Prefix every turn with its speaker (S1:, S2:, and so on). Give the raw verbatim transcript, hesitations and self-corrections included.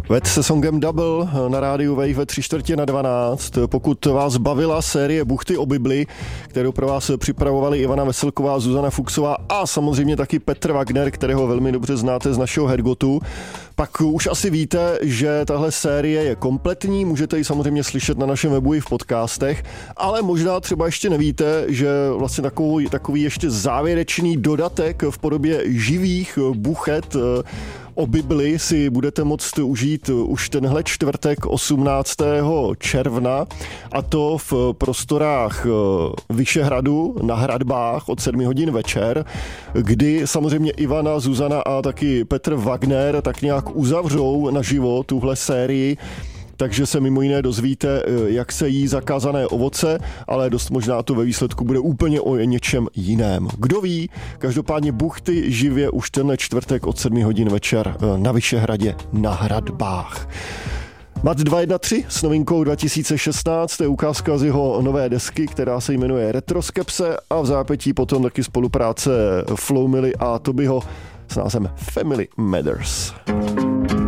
S1: Ved se songem Double na rádiu Wave ve tři čtvrtě na dvanáct. Pokud vás bavila série Buchty o Bibli, kterou pro vás připravovali Ivana Veselková, Zuzana Fuchsová a samozřejmě taky Petr Wagner, kterého velmi dobře znáte z našeho Hergotu, pak už asi víte, že tahle série je kompletní, můžete ji samozřejmě slyšet na našem webu i v podcastech, ale možná třeba ještě nevíte, že vlastně takový, takový ještě závěrečný dodatek v podobě živých buchet o Bibli si budete moct užít už tenhle čtvrtek osmnáctého června, a to v prostorách Vyšehradu na Hradbách od sedmi hodin večer, kdy samozřejmě Ivana, Zuzana a taky Petr Wagner tak nějak uzavřou naživo tuhle sérii. Takže se mimo jiné dozvíte, jak se jí zakázané ovoce, ale dost možná to ve výsledku bude úplně o něčem jiném. Kdo ví, každopádně Buchty živě už tenhle čtvrtek od sedmi hodin večer na Vyšehradě na Hradbách. Mat dva jedna tři s novinkou dva tisíce šestnáct, to je ukázka z jeho nové desky, která se jmenuje Retroskepse, a v zápětí potom taky spolupráce Flow Milli a Tobyho s názvem Family Matters.